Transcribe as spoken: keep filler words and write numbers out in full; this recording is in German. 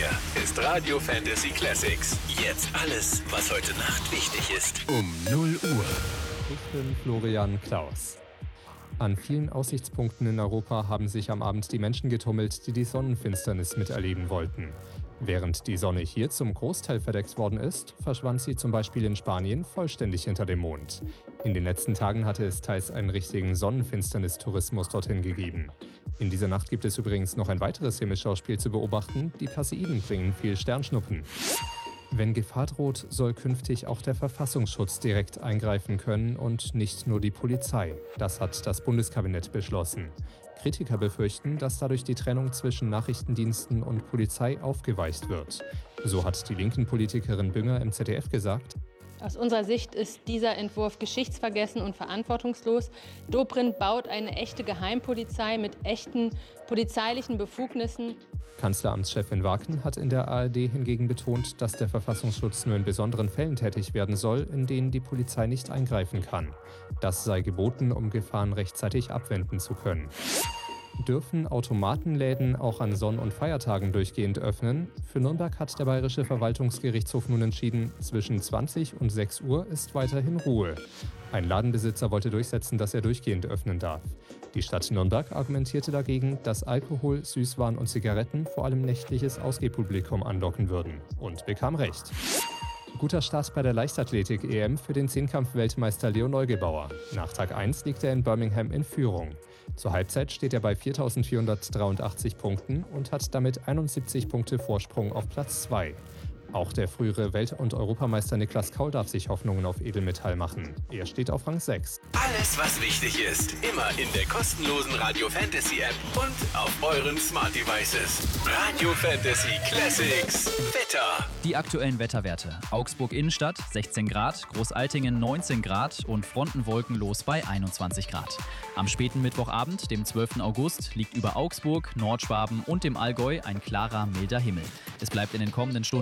Hier ist Radio Fantasy Classics. Jetzt alles, was heute Nacht wichtig ist. Um null Uhr. Ich bin Florian Klaus. An vielen Aussichtspunkten in Europa haben sich am Abend die Menschen getummelt, die die Sonnenfinsternis miterleben wollten. Während die Sonne hier zum Großteil verdeckt worden ist, verschwand sie zum Beispiel in Spanien vollständig hinter dem Mond. In den letzten Tagen hatte es teils einen richtigen Sonnenfinsternis-Tourismus dorthin gegeben. In dieser Nacht gibt es übrigens noch ein weiteres Himmelschauspiel zu beobachten. Die Perseiden bringen viel Sternschnuppen. Wenn Gefahr droht, soll künftig auch der Verfassungsschutz direkt eingreifen können und nicht nur die Polizei. Das hat das Bundeskabinett beschlossen. Kritiker befürchten, dass dadurch die Trennung zwischen Nachrichtendiensten und Polizei aufgeweicht wird. So hat die linken Politikerin Bünger im Z D F gesagt: Aus unserer Sicht ist dieser Entwurf geschichtsvergessen und verantwortungslos. Dobrindt baut eine echte Geheimpolizei mit echten polizeilichen Befugnissen. Kanzleramtschefin Waken hat in der A R D hingegen betont, dass der Verfassungsschutz nur in besonderen Fällen tätig werden soll, in denen die Polizei nicht eingreifen kann. Das sei geboten, um Gefahren rechtzeitig abwenden zu können. Dürfen Automatenläden auch an Sonn- und Feiertagen durchgehend öffnen? Für Nürnberg hat der Bayerische Verwaltungsgerichtshof nun entschieden, zwischen zwanzig und sechs Uhr ist weiterhin Ruhe. Ein Ladenbesitzer wollte durchsetzen, dass er durchgehend öffnen darf. Die Stadt Nürnberg argumentierte dagegen, dass Alkohol, Süßwaren und Zigaretten vor allem nächtliches Ausgehpublikum anlocken würden. Und bekam recht. Guter Start bei der Leichtathletik-E M für den Zehnkampf-Weltmeister Leo Neugebauer. Nach Tag eins liegt er in Birmingham in Führung. Zur Halbzeit steht er bei viertausendvierhundertdreiundachtzig Punkten und hat damit einundsiebzig Punkte Vorsprung auf Platz zwei. Auch der frühere Welt- und Europameister Niklas Kaul darf sich Hoffnungen auf Edelmetall machen. Er steht auf Rang sechs. Alles, was wichtig ist, immer in der kostenlosen Radio Fantasy App und auf euren Smart Devices. Radio Fantasy Classics. Wetter. Die aktuellen Wetterwerte. Augsburg Innenstadt sechzehn Grad, Großaltingen neunzehn Grad und frontenwolkenlos bei einundzwanzig Grad. Am späten Mittwochabend, dem zwölften August, liegt über Augsburg, Nordschwaben und dem Allgäu ein klarer, milder Himmel. Es bleibt in den kommenden Stunden